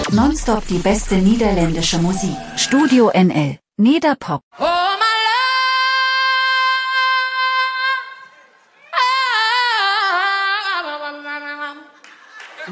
Nonstop die beste niederländische Musik. Studio NL, Nederpop.